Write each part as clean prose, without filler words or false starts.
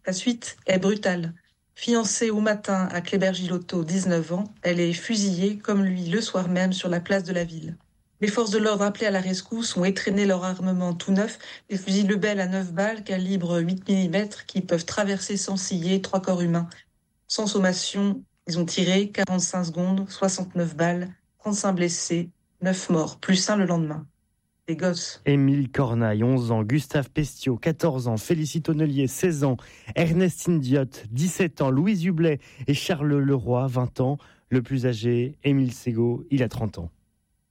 La suite est brutale. Fiancée au matin à Kléber-Gilotto, 19 ans, elle est fusillée comme lui le soir même sur la place de la ville. Les forces de l'ordre appelées à la rescousse ont étraîné leur armement tout neuf, des fusils Lebel à 9 balles, calibre 8 mm, qui peuvent traverser sans ciller 3 corps humains. Sans sommation, ils ont tiré 45 secondes, 69 balles, 35 blessés, 9 morts, plus 1 le lendemain. Des gosses. Émile Cornaille, 11 ans, Gustave Pestiot, 14 ans, Félicite Honnelier, 16 ans, Ernestine Diotte, 17 ans, Louise Hublet et Charles Leroy, 20 ans. Le plus âgé, Émile Ségaud, il a 30 ans.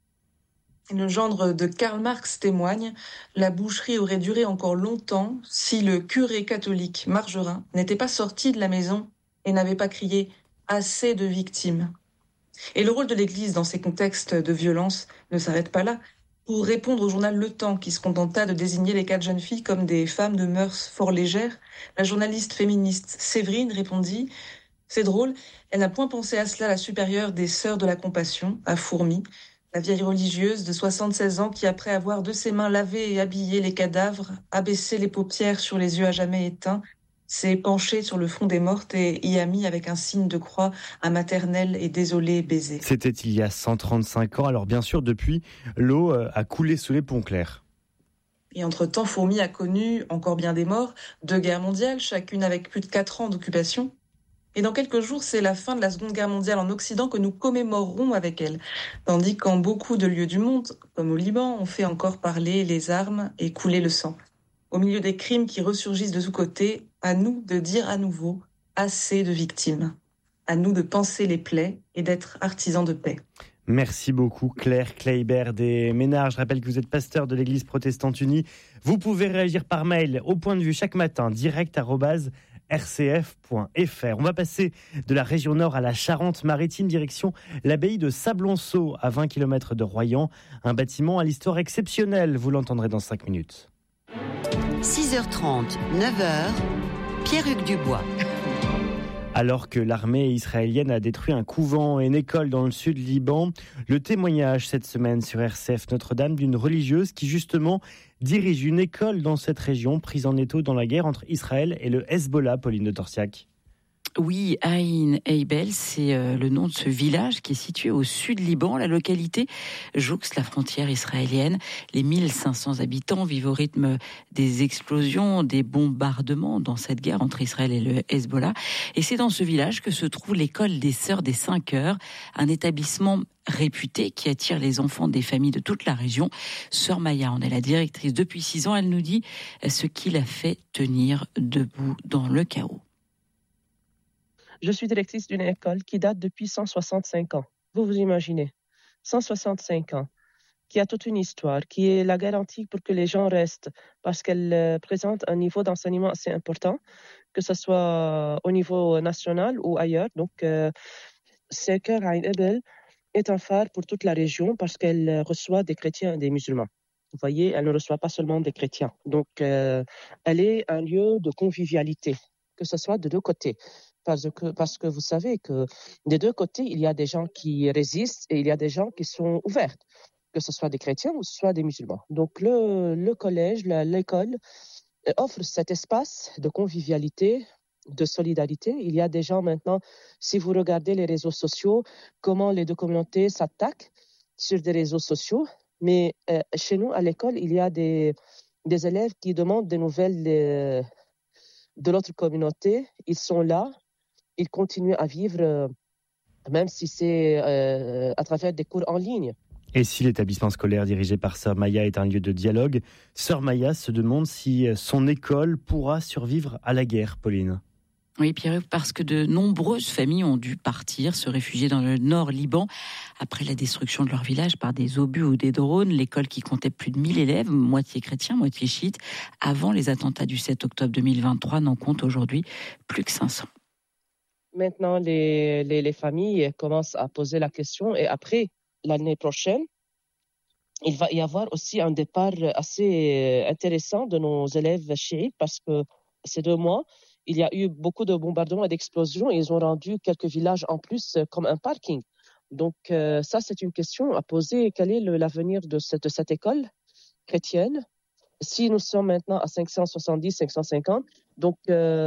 Le gendre de Karl Marx témoigne, la boucherie aurait duré encore longtemps si le curé catholique Margerin n'était pas sorti de la maison et n'avait pas crié « assez de victimes ». Et le rôle de l'Église dans ces contextes de violence ne s'arrête pas là. Pour répondre au journal Le Temps, qui se contenta de désigner les 4 jeunes filles comme des femmes de mœurs fort légères, la journaliste féministe Séverine répondit « C'est drôle, elle n'a point pensé à cela la supérieure des Sœurs de la Compassion, à Fourmi, la vieille religieuse de 76 ans qui, après avoir de ses mains lavé et habillé les cadavres, abaissé les paupières sur les yeux à jamais éteints, s'est penchée sur le front des mortes et y a mis avec un signe de croix un maternel et désolé baiser. » C'était il y a 135 ans. Alors bien sûr, depuis, l'eau a coulé sous les ponts clairs. Et entre-temps, Fourmi a connu encore bien des morts, 2 guerres mondiales, chacune avec plus de 4 ans d'occupation. Et dans quelques jours, c'est la fin de la Seconde Guerre mondiale en Occident que nous commémorerons avec elle. Tandis qu'en beaucoup de lieux du monde, comme au Liban, on fait encore parler les armes et couler le sang. Au milieu des crimes qui ressurgissent de tous côtés, à nous de dire à nouveau « assez de victimes ». À nous de panser les plaies et d'être artisans de paix. Merci beaucoup Claire Kleibert des Ménards. Je rappelle que vous êtes pasteur de l'Église protestante unie. Vous pouvez réagir par mail au point de vue chaque matin, direct@rcf.fr. On va passer de la région nord à la Charente-Maritime, direction l'abbaye de Sablonceau, à 20 km de Royan. Un bâtiment à l'histoire exceptionnelle, vous l'entendrez dans 5 minutes. 6h30, 9h, Pierre-Hugues Dubois. Alors que l'armée israélienne a détruit un couvent et une école dans le sud Liban, le témoignage cette semaine sur RCF Notre-Dame d'une religieuse qui justement dirige une école dans cette région prise en étau dans la guerre entre Israël et le Hezbollah, Pauline de Torsiac. Oui, Ain Eibel, c'est le nom de ce village qui est situé au sud Liban. La localité jouxte la frontière israélienne. Les 1500 habitants vivent au rythme des explosions, des bombardements dans cette guerre entre Israël et le Hezbollah. Et c'est dans ce village que se trouve l'école des Sœurs des 5 heures, un établissement réputé qui attire les enfants des familles de toute la région. Sœur Maya en est la directrice depuis 6 ans. Elle nous dit ce qui l'a fait tenir debout dans le chaos. Je suis directrice d'une école qui date depuis 165 ans. Vous imaginez, 165 ans, qui a toute une histoire, qui est la garantie pour que les gens restent, parce qu'elle présente un niveau d'enseignement assez important, que ce soit au niveau national ou ailleurs. Donc, ce cœur Ain Eibel est un phare pour toute la région parce qu'elle reçoit des chrétiens et des musulmans. Vous voyez, elle ne reçoit pas seulement des chrétiens. Donc, elle est un lieu de convivialité, que ce soit de 2 côtés. Parce que vous savez que des 2 côtés, il y a des gens qui résistent et il y a des gens qui sont ouverts, que ce soit des chrétiens ou ce soit des musulmans. Donc le collège, l'école offre cet espace de convivialité, de solidarité. Il y a des gens maintenant, si vous regardez les réseaux sociaux, comment les 2 communautés s'attaquent sur des réseaux sociaux. Mais chez nous, à l'école, il y a des élèves qui demandent des nouvelles de l'autre communauté. Ils sont là. Ils continuent à vivre, même si c'est à travers des cours en ligne. Et si l'établissement scolaire dirigé par Sœur Maya est un lieu de dialogue, Sœur Maya se demande si son école pourra survivre à la guerre, Pauline. Oui, Pierre, parce que de nombreuses familles ont dû partir, se réfugier dans le nord Liban après la destruction de leur village par des obus ou des drones. L'école qui comptait plus de 1000 élèves, moitié chrétiens, moitié chiites, avant les attentats du 7 octobre 2023, n'en compte aujourd'hui plus que 500. Maintenant, les familles commencent à poser la question et après, l'année prochaine, il va y avoir aussi un départ assez intéressant de nos élèves chiites parce que ces 2 mois, il y a eu beaucoup de bombardements et d'explosions et ils ont rendu quelques villages en plus comme un parking. Donc ça, c'est une question à poser. Quel est l'avenir de cette école chrétienne? Si nous sommes maintenant à 570, 550, donc